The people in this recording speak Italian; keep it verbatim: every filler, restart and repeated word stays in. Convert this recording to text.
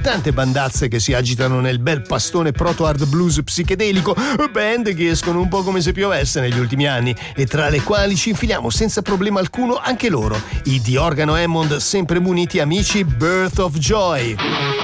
tante bandazze che si agitano nel bel pastone proto-hard blues psichedelico, band che escono un po' come se piovesse negli ultimi anni e tra le quali ci infiliamo senza problema alcuno anche loro, i The Organo Hammond, sempre muniti amici Birth of Joy.